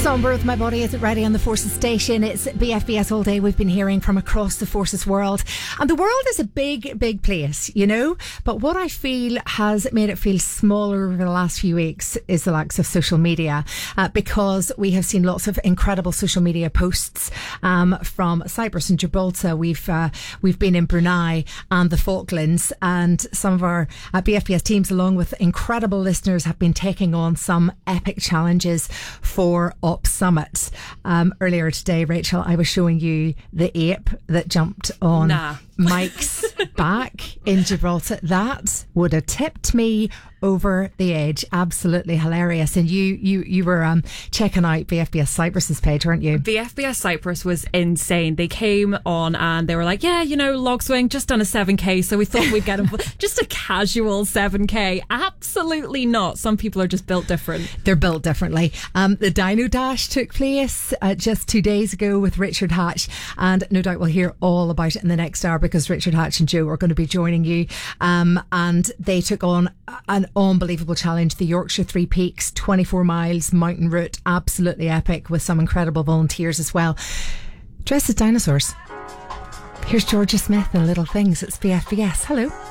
Somber with My Body Isn't Ready on the Forces station. It's BFBS all day. We've been hearing from across the Forces world. And the world is a big, big place, you know. But what I feel has made it feel smaller over the last few weeks is the likes of social media. Because we have seen lots of incredible social media posts from Cyprus and Gibraltar. We've been in Brunei and the Falklands. And some of our BFBS teams, along with incredible listeners, have been taking on some epic challenges for Up Summit. Earlier today, Rachel, I was showing you the ape that jumped on Mike's back in Gibraltar. That would have tipped me over the edge. Absolutely hilarious. And you were checking out BFBS Cyprus's page, weren't you? BFBS Cyprus was insane. They came on and they were like, yeah, you know, log swing, just done a 7k, so we thought we'd get them just a casual 7k. Absolutely not. Some people are just built different. They're built differently. The Dino Dash took place just 2 days ago with Richard Hatch, and no doubt we'll hear all about it in the next hour because Richard Hatch and Joe are going to be joining you, and they took on an unbelievable challenge, the Yorkshire Three Peaks 24 miles mountain route. Absolutely epic, with some incredible volunteers as well, dressed as dinosaurs. Here's Georgia Smith and Little Things. It's BFBS. Hello.